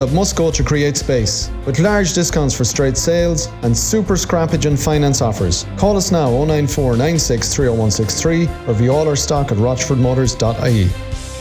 but must go to Create Space, with large discounts for straight sales and super scrappage and finance offers. Call us now 094 96 30163 or view all our stock at rochfordmotors.ie.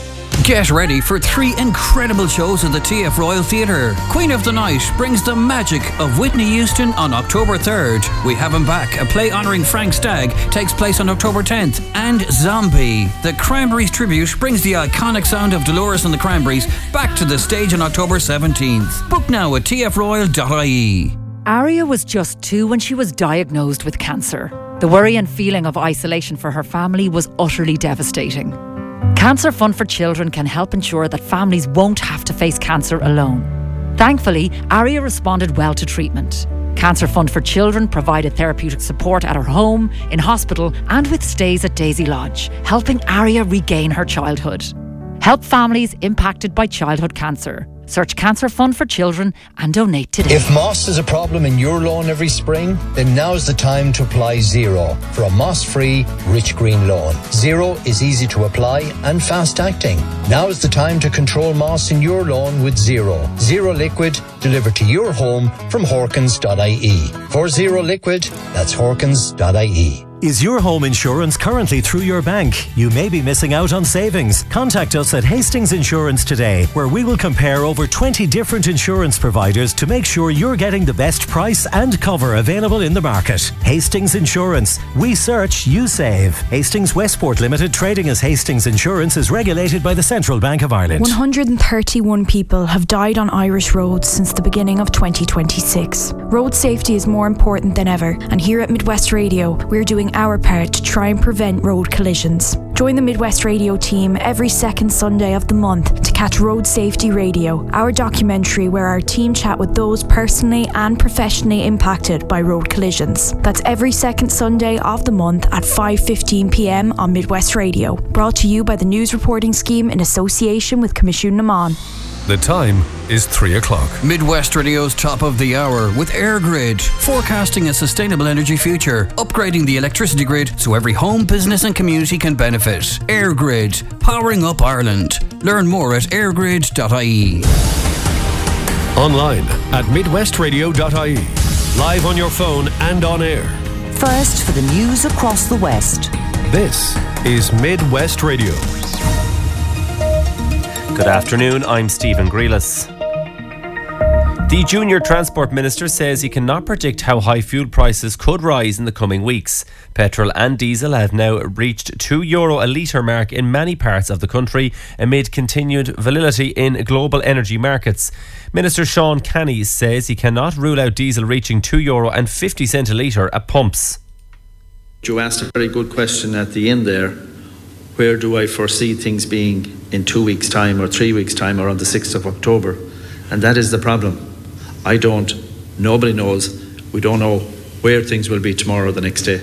Get ready for 3 incredible shows at the TF Royal Theatre. Queen of the Night brings the magic of Whitney Houston on October 3rd. We Have Him Back, a play honouring Frank Stagg, takes place on October 10th. And Zombie, the Cranberries tribute, brings the iconic sound of Dolores and the Cranberries back to the stage on October 17th. Book now at tfroyal.ie. Aria was just 2 when she was diagnosed with cancer. The worry and feeling of isolation for her family was utterly devastating. Cancer Fund for Children can help ensure that families won't have to face cancer alone. Thankfully, Aria responded well to treatment. Cancer Fund for Children provided therapeutic support at her home, in hospital and with stays at Daisy Lodge, helping Aria regain her childhood. Help families impacted by childhood cancer. Search Cancer Fund for Children and donate today. If moss is a problem in your lawn every spring, then now's the time to apply Zero for a moss-free, rich green lawn. Zero is easy to apply and fast-acting. Now is the time to control moss in your lawn with Zero. Zero Liquid delivered to your home from Horkins.ie. For Zero Liquid, that's Horkins.ie. Is your home insurance currently through your bank? You may be missing out on savings. Contact us at Hastings Insurance today, where we will compare over 20 different insurance providers to make sure you're getting the best price and cover available in the market. Hastings Insurance. We search, you save. Hastings Westport Limited, trading as Hastings Insurance, is regulated by the Central Bank of Ireland. 131 people have died on Irish roads since the beginning of 2026. Road safety is more important than ever, and here at Midwest Radio, we're doing our part to try and prevent road collisions. Join the Midwest Radio team every second Sunday of the month to catch Road Safety Radio, our documentary where our team chat with those personally and professionally impacted by road collisions. That's every second Sunday of the month at 5:15 p.m. on Midwest Radio. Brought to you by the News Reporting Scheme in association with Commission Naman. The time is 3 o'clock. Midwest Radio's Top of the Hour with EirGrid, forecasting a sustainable energy future, upgrading the electricity grid so every home, business and community can benefit. EirGrid, powering up Ireland. Learn more at eirgrid.ie. Online at midwestradio.ie. Live on your phone and on air. First for the news across the West. This is Midwest Radio. Good afternoon, I'm Stephen Grealis. The Junior Transport Minister says he cannot predict how high fuel prices could rise in the coming weeks. Petrol and diesel have now reached €2 a litre mark in many parts of the country amid continued volatility in global energy markets. Minister Sean Canny says he cannot rule out diesel reaching €2.50 a litre at pumps. You asked a very good question at the end there. Where do I foresee things being in 2 weeks' time or 3 weeks' time or on the 6th of October? And that is the problem. I don't, nobody knows, we don't know where things will be tomorrow or the next day.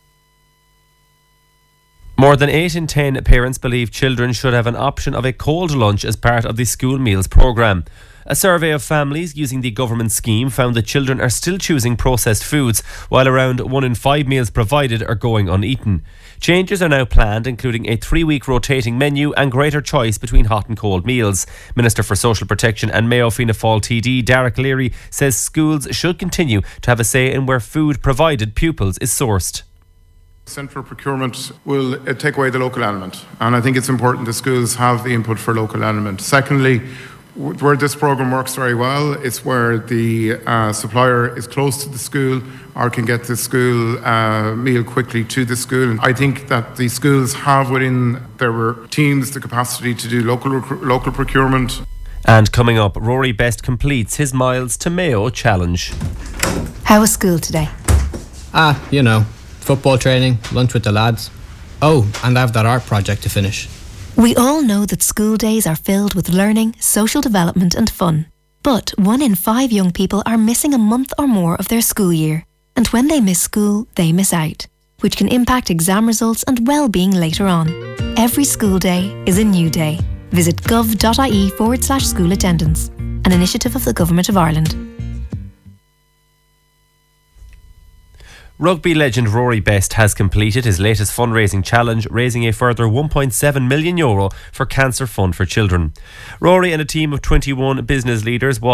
More than 8 in 10 parents believe children should have an option of a cold lunch as part of the school meals programme. A survey of families using the government scheme found that children are still choosing processed foods, while around 1 in 5 meals provided are going uneaten. Changes are now planned, including a 3-week rotating menu and greater choice between hot and cold meals. Minister for Social Protection and Mayo Fianna Fáil TD Derek Leary says schools should continue to have a say in where food provided pupils is sourced. Central procurement will take away the local element, and I think it's important that schools have the input for local element. Secondly, where this programme works very well, it's where the supplier is close to the school or can get the school meal quickly to the school. I think that the schools have within their teams the capacity to do local procurement. And coming up, Rory Best completes his Miles to Mayo challenge. How was school today? Football training, lunch with the lads. Oh, and I have that art project to finish. We all know that school days are filled with learning, social development and fun. But 1 in 5 young people are missing a month or more of their school year. And when they miss school, they miss out, which can impact exam results and well-being later on. Every school day is a new day. Visit gov.ie/school attendance, an initiative of the Government of Ireland. Rugby legend Rory Best has completed his latest fundraising challenge, raising a further €1.7 million for Cancer Fund for Children. Rory and a team of 21 business leaders